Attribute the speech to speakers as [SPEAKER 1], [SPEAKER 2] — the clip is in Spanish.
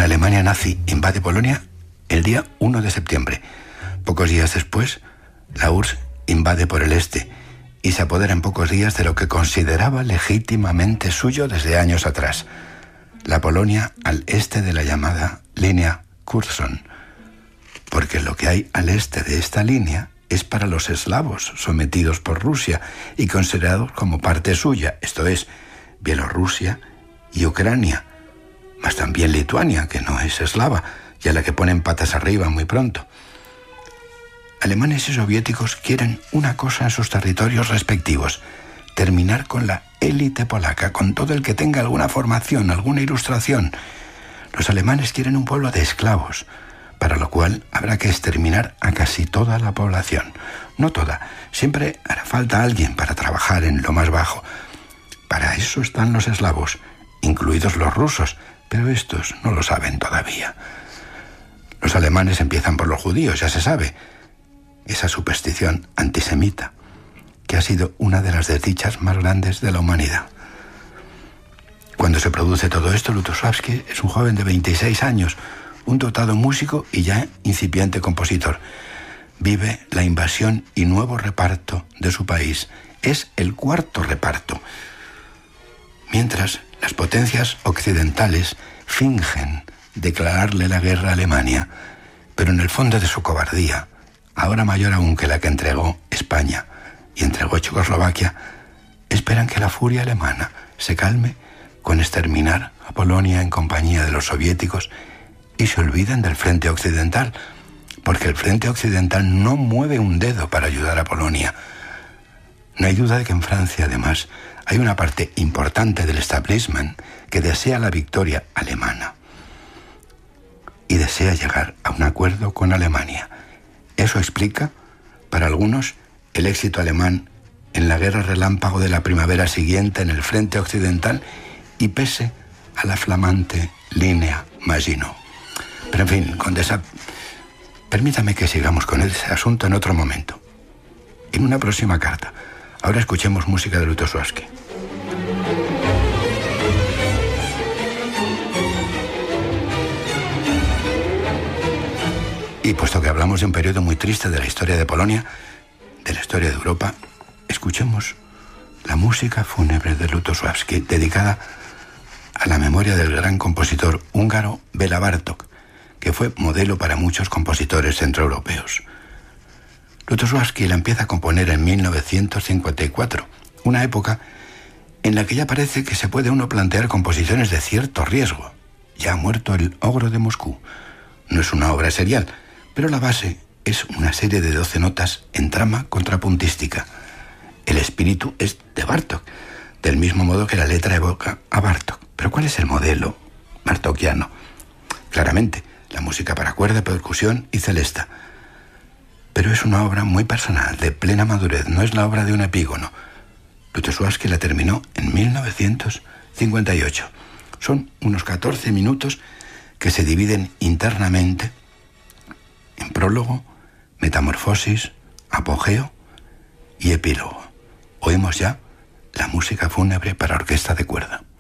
[SPEAKER 1] La Alemania nazi invade Polonia el día 1 de septiembre. Pocos días después, la URSS invade por el este y se apodera en pocos días de lo que consideraba legítimamente suyo desde años atrás, la Polonia al este de la llamada línea Curzon, porque lo que hay al este de esta línea es para los eslavos sometidos por Rusia y considerados como parte suya, esto es, Bielorrusia y Ucrania, más también Lituania, que no es eslava, y a la que ponen patas arriba muy pronto. Alemanes y soviéticos quieren una cosa en sus territorios respectivos: terminar con la élite polaca, con todo el que tenga alguna formación, alguna ilustración. Los alemanes quieren un pueblo de esclavos, para lo cual habrá que exterminar a casi toda la población. No toda, siempre hará falta alguien para trabajar en lo más bajo. Para eso están los eslavos, incluidos los rusos, pero estos no lo saben todavía. Los alemanes empiezan por los judíos, ya se sabe. Esa superstición antisemita, que ha sido una de las desdichas más grandes de la humanidad. Cuando se produce todo esto, Lutosławski es un joven de 26 años, un dotado músico y ya incipiente compositor. Vive la invasión y nuevo reparto de su país. Es el cuarto reparto. Mientras, las potencias occidentales fingen declararle la guerra a Alemania, pero en el fondo de su cobardía, ahora mayor aún que la que entregó España y entregó Checoslovaquia, esperan que la furia alemana se calme con exterminar a Polonia en compañía de los soviéticos y se olviden del frente occidental, porque el frente occidental no mueve un dedo para ayudar a Polonia. No hay duda de que en Francia, además, hay una parte importante del establishment que desea la victoria alemana y desea llegar a un acuerdo con Alemania. Eso explica, para algunos, el éxito alemán en la guerra relámpago de la primavera siguiente en el frente occidental y pese a la flamante línea Maginot. Pero en fin, condesa, permítame que sigamos con ese asunto en otro momento, en una próxima carta. Ahora escuchemos música de Lutosławski. Y puesto que hablamos de un periodo muy triste de la historia de Polonia, de la historia de Europa, escuchemos la música fúnebre de Lutosławski, dedicada a la memoria del gran compositor húngaro Béla Bartók, que fue modelo para muchos compositores centroeuropeos. Lutosławski la empieza a componer en 1954, una época en la que ya parece que se puede uno plantear composiciones de cierto riesgo. Ya ha muerto el ogro de Moscú. No es una obra serial, pero la base es una serie de 12 notas en trama contrapuntística. El espíritu es de Bartók, del mismo modo que la letra evoca a Bartók. Pero ¿cuál es el modelo bartókiano? Claramente, la música para cuerda, percusión y celesta. Pero es una obra muy personal, de plena madurez, no es la obra de un epígono. Lutosławski la terminó en 1958. Son unos 14 minutos que se dividen internamente en prólogo, metamorfosis, apogeo y epílogo. Oímos ya la música fúnebre para orquesta de cuerda.